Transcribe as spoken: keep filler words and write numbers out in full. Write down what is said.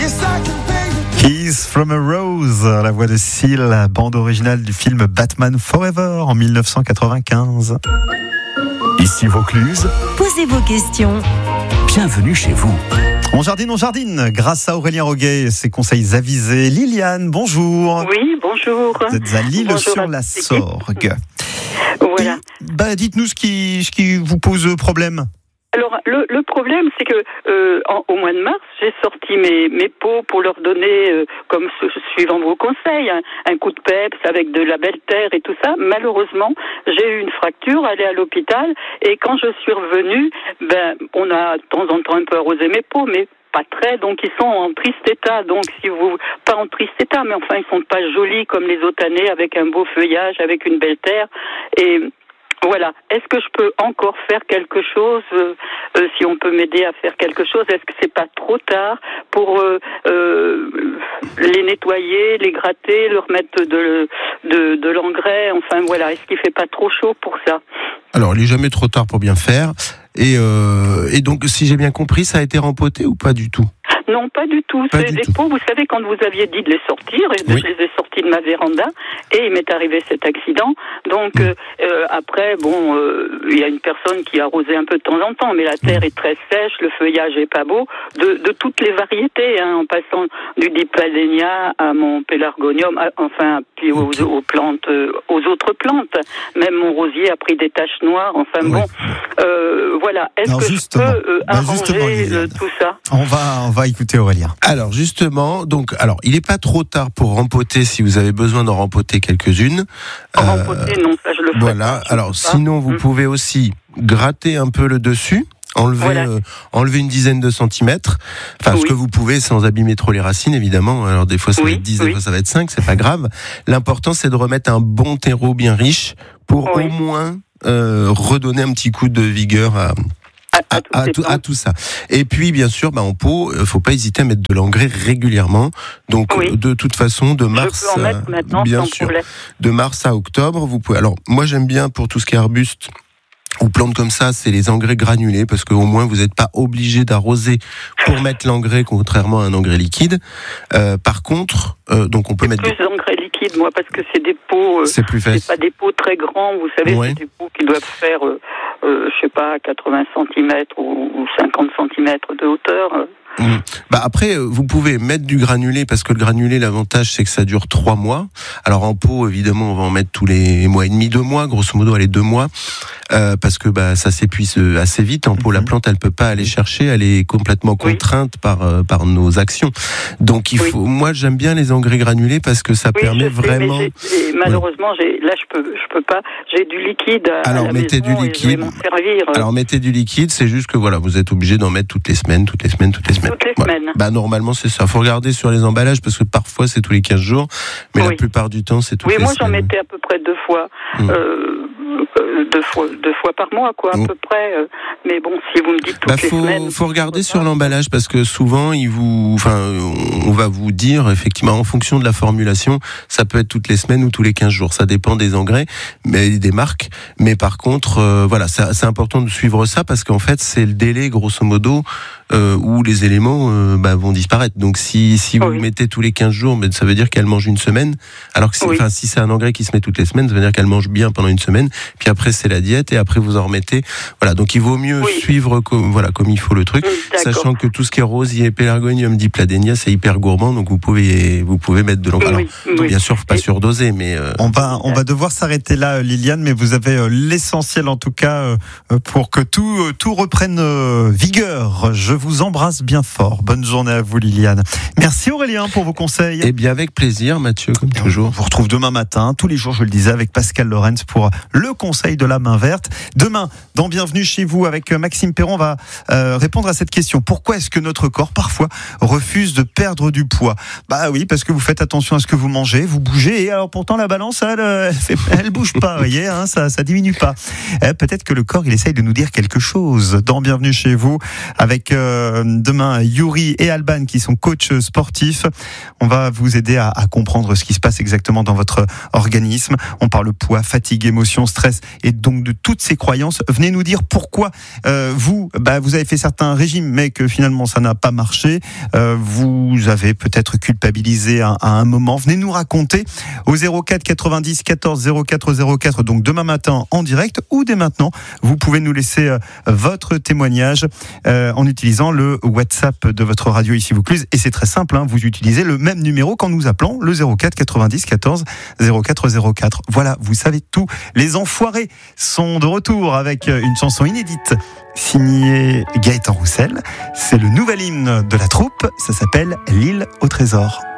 Kiss from a Rose, la voix de Seal, bande originale du film Batman Forever en dix-neuf cent quatre-vingt-quinze. Ici Vaucluse, posez vos questions. Bienvenue chez vous. On jardine, on jardine, grâce à Aurélien Roguet et ses conseils avisés. Liliane, bonjour. Oui, bonjour. Vous êtes à Lille Bonjour sur à la toute Sorgue. Voilà. Bah, dites-nous ce qui, ce qui vous pose problème. Alors, le, le problème, c'est que euh, en, au mois de mars, j'ai sorti mes, mes pots pour leur donner, euh, comme ce, suivant vos conseils, un, un coup de peps avec de la belle terre et tout ça. Malheureusement, j'ai eu une fracture, allée à l'hôpital, et quand je suis revenue, ben, on a de temps en temps un peu arrosé mes pots, mais pas très, donc ils sont en triste état, donc si vous, pas en triste état, mais enfin ils sont pas jolis comme les autres années, avec un beau feuillage, avec une belle terre, et voilà. Est-ce que je peux encore faire quelque chose, euh, euh, si on peut m'aider à faire quelque chose? Est-ce que c'est pas trop tard pour euh, euh, les nettoyer, les gratter, leur mettre de, de, de l'engrais? Enfin voilà, est-ce qu'il fait pas trop chaud pour ça? Alors, il n'est jamais trop tard pour bien faire. Et, euh, et donc, si j'ai bien compris, ça a été rempoté ou pas du tout? Non, pas du tout. Pas C'est du des tout. pots, vous savez, quand vous aviez dit de les sortir, et Oui. je les ai sortis de ma véranda, et il m'est arrivé cet accident. Donc, Mmh. euh, euh, après, bon, euh, il y a une personne qui arrosait un peu de temps en temps, mais la terre est très sèche, le feuillage est pas beau, de, de toutes les variétés, hein, en passant du dipladénia à mon pélargonium, à- enfin, puis aux, Ok. aux plantes, euh, aux autres plantes. Même mon rosier a pris des taches noires. Enfin Ouais. bon, euh, voilà. Est-ce Alors, que je justement, peux euh, bah, justement, arranger euh, Liliane. tout ça? On va, on va écouter Aurélien. Alors, justement, donc, alors, il n'est pas trop tard pour rempoter si vous avez besoin d'en rempoter quelques-unes. Euh, Rempoter, non, ça je le ferai Voilà. pas, je Alors, peux pas. sinon, vous Mm. pouvez aussi gratter un peu le dessus. Enlever, Voilà. euh, enlever une dizaine de centimètres. Enfin, ce Oui. que vous pouvez sans abîmer trop les racines, évidemment. Alors, des fois, ça Oui, va être dix, des oui. fois, ça va être cinq, c'est pas grave. L'important, c'est de remettre un bon terreau bien riche pour Oui. au moins euh, redonner un petit coup de vigueur à, À, à à, toutes à ces tout, à plantes. tout ça. Et puis, bien sûr, bah, en pot, euh, faut pas hésiter à mettre de l'engrais régulièrement. Donc, Oui. euh, de toute façon, de mars, je peux en mettre euh, maintenant bien sans sûr, problème. de mars à octobre, vous pouvez. Alors, moi, j'aime bien pour tout ce qui est arbuste ou plantes comme ça, c'est les engrais granulés parce qu'au moins vous n'êtes pas obligé d'arroser pour mettre l'engrais, contrairement à un engrais liquide. Euh, par contre, euh, donc on peut mettre. Plus d'engrais liquide, moi, parce que c'est des pots. euh, C'est plus c'est facile. pas des pots très grands, vous savez, Ouais. c'est des pots qui doivent faire, euh, euh, je sais pas, quatre-vingts centimètres ou, ou cinquante centimètres de hauteur. euh. Mmh. Bah après, euh, vous pouvez mettre du granulé parce que le granulé, l'avantage, c'est que ça dure trois mois. Alors en pot, évidemment, on va en mettre tous les mois et demi, deux mois, grosso modo, allez deux mois, euh, parce que bah ça s'épuise euh, assez vite. En pot, Mhm. la plante, elle peut pas aller chercher, elle est complètement Oui. contrainte par euh, par nos actions. Donc il Oui. faut, moi, j'aime bien les engrais granulés parce que ça Oui, permet je sais, vraiment. mais j'ai- et malheureusement, j'ai, là, je peux, je peux pas. J'ai du liquide à, Alors, à la mettez maison du et je vais liquide. m'en servir. euh, Alors mettez du liquide, c'est juste que voilà, vous êtes obligé d'en mettre toutes les semaines, toutes les semaines, toutes les semaines. Toutes les Voilà. semaines. Bah normalement c'est ça. Faut regarder sur les emballages parce que parfois c'est tous les quinze jours, mais la Oui. plupart du temps c'est toutes Oui, les moi j'en semaines. mettais à peu près deux fois, Mm. euh, euh, deux fois, deux fois par mois, quoi, à Mm. peu près. euh, mais bon, si vous me dites toutes Bah, les faut, semaines. faut regarder je sur peux pas. l'emballage parce que souvent il vous, enfin, on va vous dire effectivement en fonction de la formulation, ça peut être toutes les semaines ou tous les quinze jours. Ça dépend des engrais, mais des marques. Mais par contre, euh, voilà, c'est c'est important de suivre ça parce qu'en fait c'est le délai grosso modo euh, où les éléments euh, bah, vont disparaître. Donc si si vous Oui. mettez tous les quinze jours, mais ça veut dire qu'elle mange une semaine. Alors que si, Oui. enfin, si c'est un engrais qui se met toutes les semaines, ça veut dire qu'elle mange bien pendant une semaine. Puis après c'est la diète et après vous en remettez. Voilà, donc il vaut mieux Oui. suivre comme voilà comme il faut le truc. Mm, d'accord. Sachant que tout ce qui est rosier, pélargonium, dipladénia, c'est hyper gourmand, donc vous pouvez vous pouvez mettre de l'engrais. Oui, Alors, oui. bien sûr, faut pas Et- surdoser, mais euh, On va, on va devoir s'arrêter là, Liliane, mais vous avez euh, l'essentiel en tout cas euh, pour que tout, euh, tout reprenne euh, vigueur. Je vous embrasse bien fort. Bonne journée à vous, Liliane. Merci Aurélien pour vos conseils. eh bien avec plaisir, Mathieu, comme On toujours. vous retrouve demain matin, tous les jours, je le disais, avec Pascal Lorenz pour le conseil de la main verte. Demain, dans Bienvenue chez vous, avec Maxime Perron, on va euh, répondre à cette question. Pourquoi est-ce que notre corps, parfois, refuse de perdre du poids? Bah oui, parce que vous faites attention à ce que vous mangez, vous bougez, et alors pourtant la balance, elle, elle, fait, elle bouge pas, vous voyez, hein, ça, ça diminue pas. Eh, peut-être que le corps, il essaye de nous dire quelque chose. Dans Bienvenue chez vous, avec... Euh, euh, demain Yuri et Alban qui sont coachs sportifs. On va vous aider à, à comprendre ce qui se passe exactement dans votre organisme. On parle poids, fatigue, émotion, stress et donc de toutes ces croyances. Venez nous dire pourquoi euh, vous, bah, vous avez fait certains régimes mais que finalement ça n'a pas marché. Euh, vous avez peut-être culpabilisé à, à un moment. Venez nous raconter au zéro quatre quatre-vingt-dix quatorze zéro quatre zéro quatre, donc demain matin en direct ou dès maintenant. Vous pouvez nous laisser euh, votre témoignage euh, en utilisant le WhatsApp de votre radio ici Vaucluse. Et c'est très simple, hein, vous utilisez le même numéro qu'en nous appelant, le zéro quatre quatre-vingt-dix quatorze zéro quatre zéro quatre. Voilà, vous savez tout. Les Enfoirés sont de retour avec une chanson inédite signée Gaëtan Roussel. C'est le nouvel hymne de la troupe, ça s'appelle L'île au trésor.